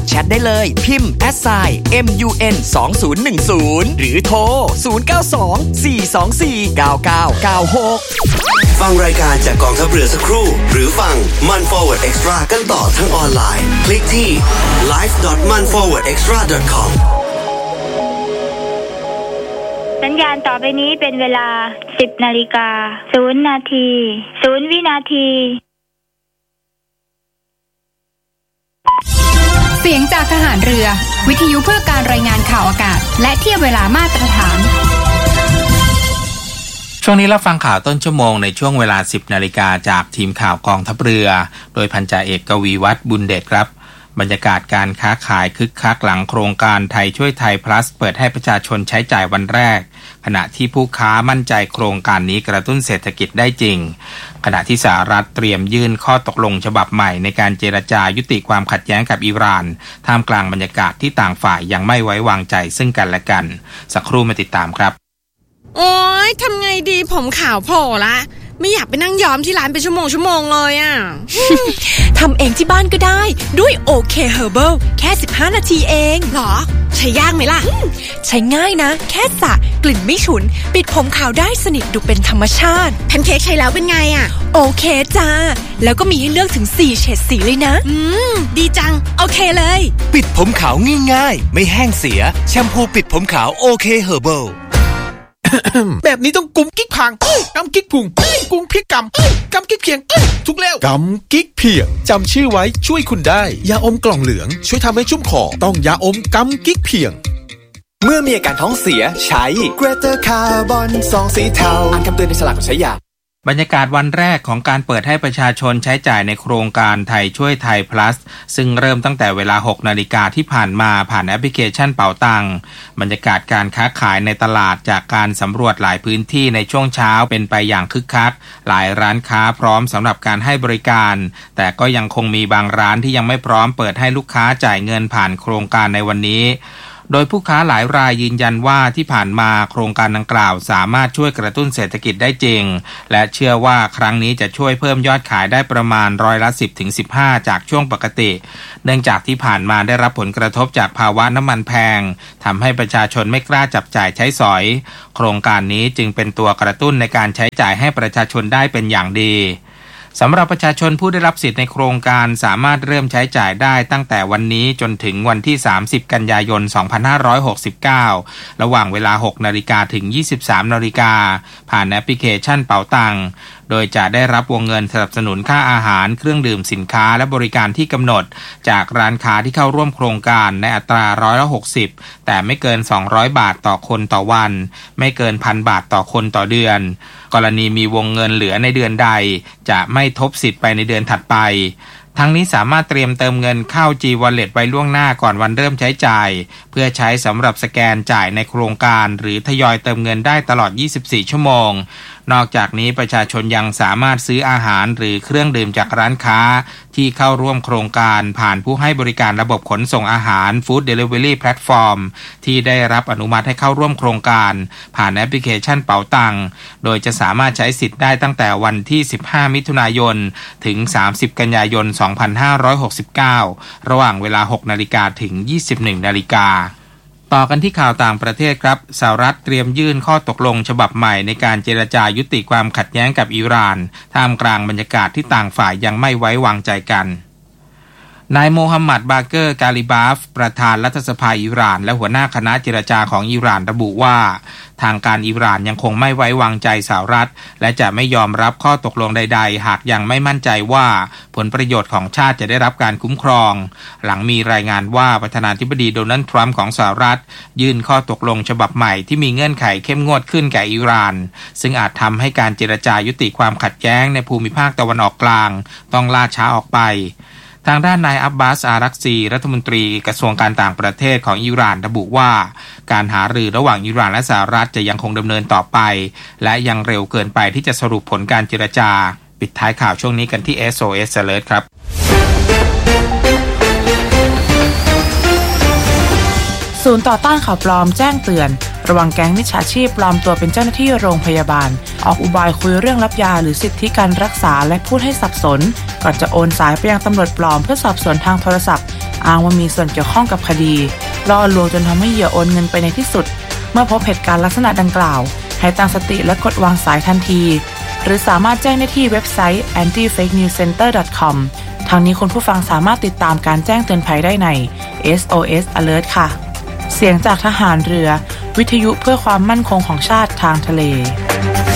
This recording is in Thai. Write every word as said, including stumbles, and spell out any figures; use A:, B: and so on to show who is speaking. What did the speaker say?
A: แชทได้เลยพิมพ์ แอท ไซน์ เอ็ม ยู เอ็น สอง ศูนย์ หนึ่ง ศูนย์ หรือโทรศูนย์ เก้า สอง สี่ สอง สี่ เก้า เก้า เก้า หก
B: ฟังรายการจากกองทัพเรือสักครู่หรือฟังมัน Forward Extra กันต่อทั้งออนไลน์คลิกที่ ไลฟ์ ดอท มัน ฟอร์เวิร์ด เอ็กซ์ตร้า ดอท คอม
C: สัญญาณต่อไปนี้เป็นเวลา สิบ นาฬิกา ศูนย์ นาที ศูนย์ วินาที
D: เสียงจากทหารเรือวิทยุเพื่อการรายงานข่าวอากาศและเทียบเวลามาตรฐาน
E: ช่วงนี้รับฟังข่าวต้นชั่วโมงในช่วงเวลา สิบ นาฬิกาจากทีมข่าวกองทัพเรือโดยพันจ่าเอกกวีวัฒน์บุญเดชครับบรรยากาศการค้าขายคึกคักหลังโครงการไทยช่วยไทย plus เปิดให้ประชาชนใช้จ่ายวันแรกขณะที่ผู้ค้ามั่นใจโครงการนี้กระตุ้นเศรษฐกิจได้จริงขณะที่สหรัฐเตรียมยื่นข้อตกลงฉบับใหม่ในการเจรจายุติความขัดแย้งกับอิหร่านท่ามกลางบรรยากาศที่ต่างฝ่ายยังไม่ไว้วางใจซึ่งกันและกันสักครู่มาติดตามครับ
F: โอ๊ยทำไงดีผมขาวโผล่ละไม่อยากไปนั่งย้อมที่ร้านเป็นชั่วโมงชั่วโมงเลยอ่ะ
G: ทำเองที่บ้านก็ได้ด้วยโอเคเฮอร์เบิลแค่สิบห้านาทีเอง
F: หรอใช้ยากไหมล่ะ
G: ใช้ง่ายนะแค่สระกลิ่นไม่ฉุนปิดผมขาวได้สนิทดูเป็นธรรมชาติ
F: แพนเค้กใช้แล้วเป็นไงอ่ะ
G: โอเคจ้าแล้วก็มีให้เลือกถึงสี่เฉดสีเลยนะ
F: อืมดีจังโอเคเลย
A: ปิดผมขาวง่ายๆไม่แห้งเสียแชมพูปิดผมขาวโอเคเฮอร์เบิล
H: แบบนี้ต้องกุมกิ๊กพังกำกิ๊กพุงกุมพริกกำกำกิ๊กเพียงทุกแล้วกำกิ๊กเพียงจำชื่อไว้ช่วยคุณได้ยาอมกล่องเหลืองช่วยทำให้ชุ่มคอต้องยาอมกำกิ๊กเพียง
I: เมื่อมีอาการท้องเสียใช้ Greater Carbon ซองสีเทาอ่านคำเตือนในฉลากก่อนใช้ยา
E: บรรยากาศวันแรกของการเปิดให้ประชาชนใช้จ่ายในโครงการไทยช่วยไทย plus ซึ่งเริ่มตั้งแต่เวลา หก นาฬิกาที่ผ่านมาผ่านแอปพลิเคชันเป๋าตังบรรยากาศการค้าขายในตลาดจากการสำรวจหลายพื้นที่ในช่วงเช้าเป็นไปอย่างคึกคักหลายร้านค้าพร้อมสำหรับการให้บริการแต่ก็ยังคงมีบางร้านที่ยังไม่พร้อมเปิดให้ลูกค้าจ่ายเงินผ่านโครงการในวันนี้โดยผู้ค้าหลายรายยืนยันว่าที่ผ่านมาโครงการดังกล่าวสามารถช่วยกระตุ้นเศรษฐกิจได้จริงและเชื่อว่าครั้งนี้จะช่วยเพิ่มยอดขายได้ประมาณร้อยละ สิบถึงสิบห้า จากช่วงปกติเนื่องจากที่ผ่านมาได้รับผลกระทบจากภาวะน้ำมันแพงทำให้ประชาชนไม่กล้าจับจ่ายใช้สอยโครงการนี้จึงเป็นตัวกระตุ้นในการใช้จ่ายให้ประชาชนได้เป็นอย่างดีสำหรับประชาชนผู้ได้รับสิทธิ์ในโครงการสามารถเริ่มใช้จ่ายได้ตั้งแต่วันนี้จนถึงวันที่สามสิบกันยายนสองพันห้าร้อยหกสิบเก้าระหว่างเวลา หก นาฬิกาถึง ยี่สิบสาม นาฬิกาผ่านแอปพลิเคชันเป๋าตังโดยจะได้รับวงเงินสนับสนุนค่าอาหารเครื่องดื่มสินค้าและบริการที่กำหนดจากร้านค้าที่เข้าร่วมโครงการในอัตราร้อยละหกสิบแต่ไม่เกินสองร้อยบาทต่อคนต่อวันไม่เกิน หนึ่งพัน บาทต่อคนต่อเดือนกรณีมีวงเงินเหลือในเดือนใดจะไม่ทบสิทธิ์ไปในเดือนถัดไปทั้งนี้สามารถเตรียมเติมเงินเข้า G-Wallet ไว้ล่วงหน้าก่อนวันเริ่มใช้จ่ายเพื่อใช้สำหรับสแกนจ่ายในโครงการหรือทยอยเติมเงินได้ตลอดยี่สิบสี่ชั่วโมงนอกจากนี้ประชาชนยังสามารถซื้ออาหารหรือเครื่องดื่มจากร้านค้าที่เข้าร่วมโครงการผ่านผู้ให้บริการระบบขนส่งอาหาร Food Delivery Platform ที่ได้รับอนุมัติให้เข้าร่วมโครงการผ่านแอปพลิเคชันเป๋าตังโดยจะสามารถใช้สิทธิ์ได้ตั้งแต่วันที่สิบห้ามิถุนายนถึงสามสิบกันยายนสองพันห้าร้อยหกสิบเก้าระหว่างเวลา หก นาฬิกาถึง ยี่สิบเอ็ด นาฬิกาต่อกันที่ข่าวต่างประเทศครับสหรัฐเตรียมยื่นข้อตกลงฉบับใหม่ในการเจรจายุติความขัดแย้งกับอิหร่านท่ามกลางบรรยากาศที่ต่างฝ่ายยังไม่ไว้วางใจกันนายโมฮัมหมัดบาเกอร์กาลิบาฟประธานรัฐสภาอิหร่านและหัวหน้าคณะเจรจาของอิหร่านระบุว่าทางการอิหร่านยังคงไม่ไว้วางใจสหรัฐและจะไม่ยอมรับข้อตกลงใดๆหากยังไม่มั่นใจว่าผลประโยชน์ของชาติจะได้รับการคุ้มครองหลังมีรายงานว่าประธานาธิบดีโดนัลด์ทรัมป์ของสหรัฐยื่นข้อตกลงฉบับใหม่ที่มีเงื่อนไขเข้มงวดขึ้นแก่อิหร่านซึ่งอาจทำให้การเจรจายุติความขัดแย้งในภูมิภาคตะวันออกกลางต้องล่าช้าออกไปทางด้านนายอับบาสอารักซีรัฐมนตรีกระทรวงการต่างประเทศของอิหร่านระบุว่าการหารือระหว่างอิหร่านและสหรัฐจะยังคงดำเนินต่อไปและยังเร็วเกินไปที่จะสรุปผลการเจรจาปิดท้ายข่าวช่วงนี้กันที่ เอส โอ เอส Alert ครับ
J: ศูนย์ต่อต้านข่าวปลอมแจ้งเตือนระวังแก๊งมิจฉาชีพปลอมตัวเป็นเจ้าหน้าที่โรงพยาบาลออกอุบายคุยเรื่องรับยาหรือสิทธิการรักษาและพูดให้สับสนก่อนจะโอนสายไปยังตำรวจปลอมเพื่อสอบสวนทางโทรศัพท์อ้างว่ามีส่วนเกี่ยวข้องกับคดีล่อลวงจนทำให้เหยื่อโอนเงินไปในที่สุดเมื่อพบเหตุการณ์ลักษณะดังกล่าวให้ตั้งสติและกดวางสายทันทีหรือสามารถแจ้งได้ที่เว็บไซต์ แอนตี้เฟคนิวส์เซ็นเตอร์ ดอท คอม ทางนี้คุณผู้ฟังสามารถติดตามการแจ้งเตือนภัยได้ใน เอส โอ เอส Alert ค่ะเสียงจากทหารเรือวิทยุเพื่อความมั่นคงของชาติทางทะเล